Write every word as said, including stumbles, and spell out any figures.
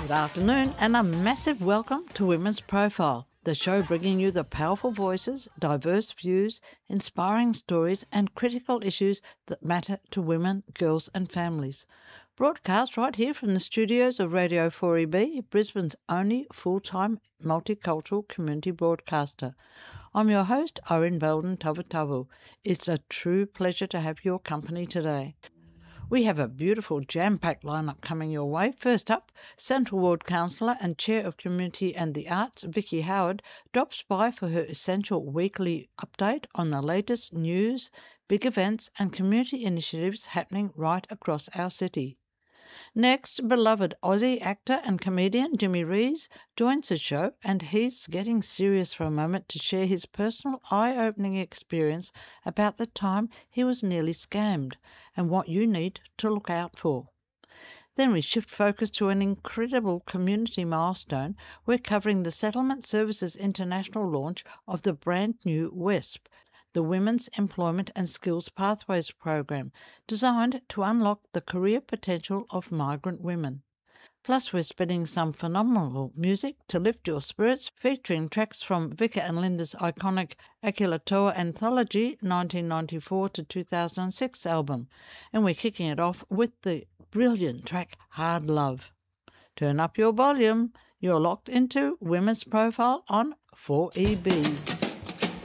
Good afternoon and a massive welcome to Women's Profile, the show bringing you the powerful voices, diverse views, inspiring stories and critical issues that matter to women, girls and families. Broadcast right here from the studios of Radio four E B, Brisbane's only full-time multicultural community broadcaster. I'm your host, Irene Belden Tavatavu. It's a true pleasure to have your company today. We have a beautiful jam-packed lineup coming your way. First up, Central Ward Councillor and Chair of Community and the Arts, Vicky Howard, drops by for her essential weekly update on the latest news, big events and community initiatives happening right across our city. Next, beloved Aussie actor and comedian Jimmy Rees joins the show, and he's getting serious for a moment to share his personal eye-opening experience about the time he was nearly scammed and what you need to look out for. Then we shift focus to an incredible community milestone. We're covering the Settlement Services International launch of the brand new WESP, the Women's Employment and Skills Pathways program, designed to unlock the career potential of migrant women. Plus, we're spinning some phenomenal music to lift your spirits, featuring tracks from Vika and Linda's iconic Akilatoa Anthology nineteen ninety-four to two thousand six album. And we're kicking it off with the brilliant track Hard Love. Turn up your volume. You're locked into Women's Profile on four E B.